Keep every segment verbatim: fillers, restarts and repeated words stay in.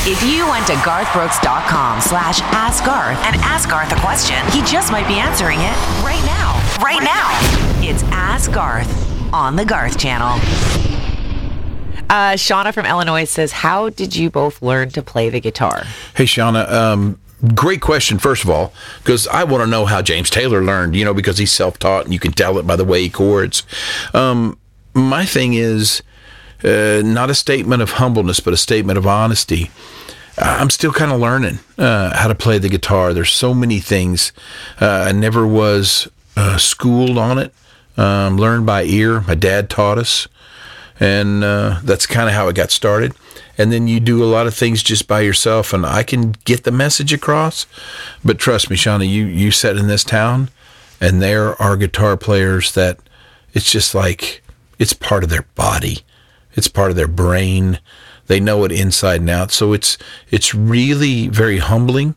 If you went to garthbrooks.com slash ask Garth and ask Garth a question, he just might be answering it right now. Right now. It's Ask Garth on the Garth Channel. Uh, Shauna from Illinois says, how did you both learn to play the guitar? Hey, Shauna, um, great question, first of all, because I want to know how James Taylor learned, you know, because he's self-taught, and you can tell it by the way he chords. Um, my thing is uh, not a statement of humbleness, but a statement of honesty. I'm still kind of learning uh, how to play the guitar. There's so many things. Uh, I never was uh, schooled on it, um, learned by ear. My dad taught us. And uh, that's kind of how it got started. And then you do a lot of things just by yourself, and I can get the message across. But trust me, Shauna, you, you sat in this town, and there are guitar players that it's just like it's part of their body. It's part of their brain. They know it inside and out. So it's it's really very humbling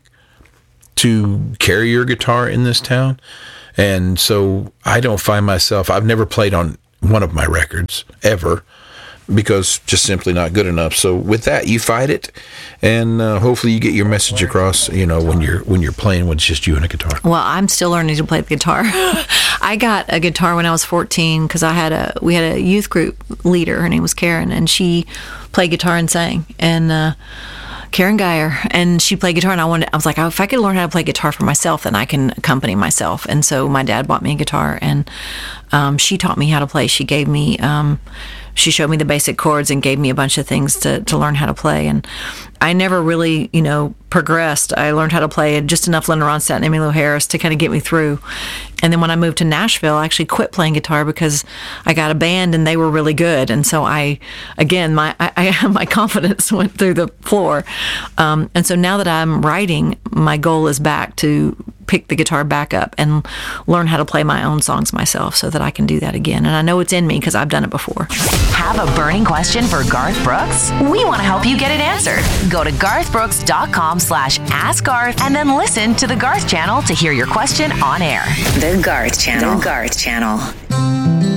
to carry your guitar in this town. And so I don't find myself, I've never played on one of my records ever, because just simply not good enough. So with that, you fight it, and uh, hopefully you get your message across, you know, when you're when you're playing when it's just you and a guitar. Well, I'm still learning to play the guitar. I got a guitar when I was fourteen because I had a we had a youth group leader. Her name was Karen, and she played guitar and sang. And uh, Karen Geyer, and she played guitar, and I wanted. I was like, oh, if I could learn how to play guitar for myself, then I can accompany myself. And so my dad bought me a guitar, and um, she taught me how to play. She gave me. Um, She showed me the basic chords and gave me a bunch of things to, to learn how to play. And I never really, you know, progressed. I learned how to play just enough Linda Ronstadt and Emmylou Harris to kind of get me through. And then when I moved to Nashville, I actually quit playing guitar because I got a band and they were really good. And so I, again, my I, I, my confidence went through the floor. Um, and so now that I'm writing, my goal is back to pick the guitar back up and learn how to play my own songs myself so that I can do that again. And I know it's in me because I've done it before. Have a burning question for Garth Brooks? We want to help you get it answered. Go to garthbrooks.com slash ask Garth and then listen to the Garth Channel to hear your question on air. The Garth Channel. The Garth Channel.